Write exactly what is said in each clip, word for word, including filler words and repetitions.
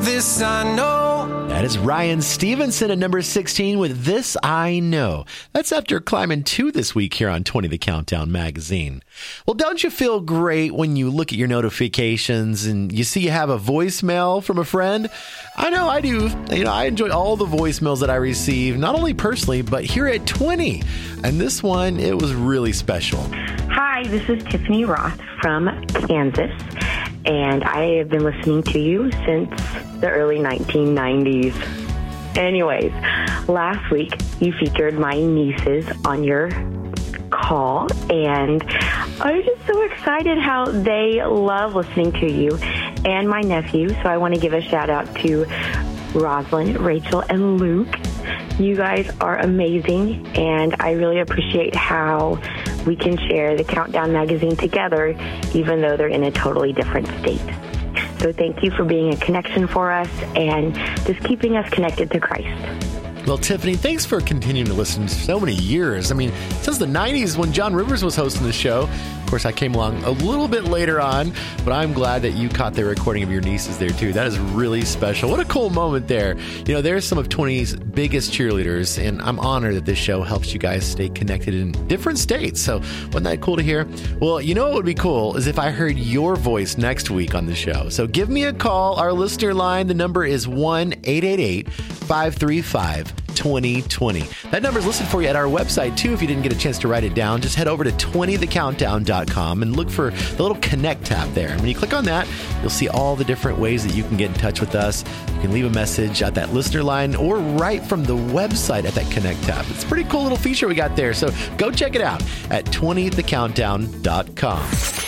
This I know. That is Ryan Stevenson at number sixteen with This I Know. That's after climbing two this week here on twenty The Countdown magazine. Well, don't you feel great when you look at your notifications and you see you have a voicemail from a friend? I know I do. You know, I enjoy all the voicemails that I receive, not only personally, but here at twenty. And this one, it was really special. Hi, this is Tiffany Roth from Kansas, and I have been listening to you since the early nineteen nineties. Anyways, last week you featured my nieces on your call, and I was just so excited how they love listening to you, and my nephew. So I want to give a shout out to Rosalind, Rachel, and Luke. You guys are amazing, and I really appreciate how we can share the Countdown magazine together, even though they're in a totally different state. So thank you for being a connection for us and just keeping us connected to Christ. Well, Tiffany, thanks for continuing to listen for so many years. I mean, since the nineties when John Rivers was hosting the show. Of course, I came along a little bit later on, but I'm glad that you caught the recording of your nieces there, too. That is really special. What a cool moment there. You know, there's some of twenty's biggest cheerleaders, and I'm honored that this show helps you guys stay connected in different states. So wasn't that cool to hear? Well, you know what would be cool is if I heard your voice next week on the show. So give me a call. Our listener line, the number is one eight eight eight, five three five, two zero two zero. That number is listed for you at our website, too, if you didn't get a chance to write it down. Just head over to twenty the countdown dot com and look for the little connect tab there. And when you click on that, you'll see all the different ways that you can get in touch with us. You can leave a message at that listener line or right from the website at that connect tab. It's a pretty cool little feature we got there. So go check it out at twenty the countdown dot com.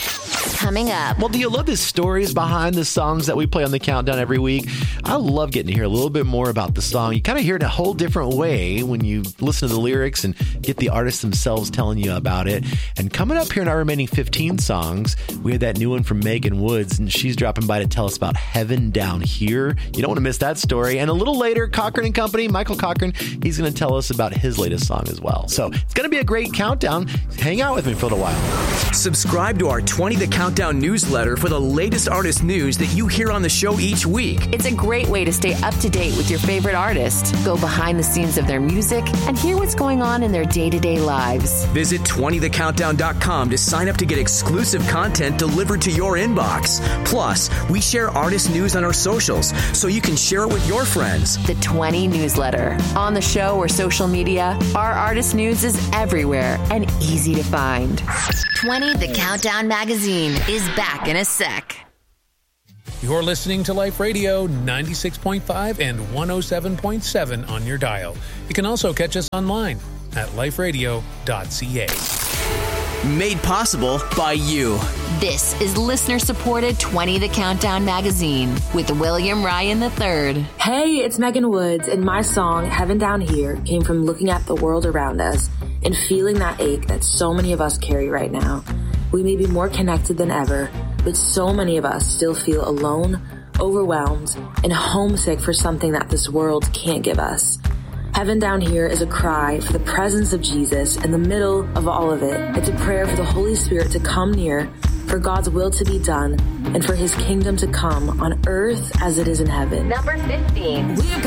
Coming up. Well, do you love the stories behind the songs that we play on the Countdown every week? I love getting to hear a little bit more about the song. You kind of hear it a whole different way when you listen to the lyrics and get the artists themselves telling you about it. And coming up here in our remaining fifteen songs, we had that new one from Megan Woods, and she's dropping by to tell us about Heaven Down Here. You don't want to miss that story. And a little later, Cochran and Company, Michael Cochran, he's going to tell us about his latest song as well. So it's going to be a great countdown. Hang out with me for a little while. Subscribe to our twenty the Countdown newsletter for the latest artist news that you hear on the show each week. It's a great way to stay up to date with your favorite artist, go behind the scenes of their music, and hear what's going on in their day-to-day lives. Visit twenty the countdown dot com to sign up to get exclusive content delivered to your inbox. Plus, we share artist news on our socials, so you can share it with your friends. The twenty newsletter. On the show or social media, our artist news is everywhere and easy to find. twenty The Countdown magazine is back in a sec. You're listening to Life Radio ninety-six point five and one oh seven point seven on your dial. You can also catch us online at life radio dot c a. Made possible by you. This is listener-supported twenty The Countdown magazine with William Ryan the third. Hey, it's Megan Woods, and my song, Heaven Down Here, came from looking at the world around us and feeling that ache that so many of us carry right now. We may be more connected than ever, but so many of us still feel alone, overwhelmed, and homesick for something that this world can't give us. Heaven Down Here is a cry for the presence of Jesus in the middle of all of it. It's a prayer for the Holy Spirit to come near, for God's will to be done, and for his kingdom to come on earth as it is in heaven. Number fifteen. We've